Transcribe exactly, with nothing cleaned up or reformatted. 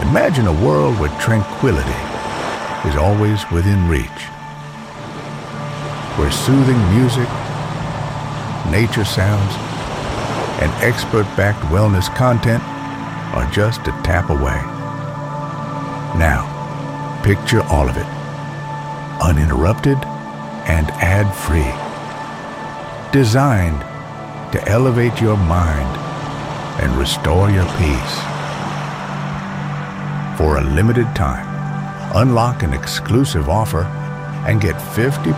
Imagine a world where tranquility is always within reach, where soothing music, nature sounds, and expert-backed wellness content are just a tap away. Now, picture all of it, uninterrupted and ad-free. Designed to elevate your mind and restore your peace. For a limited time, unlock an exclusive offer and get fifty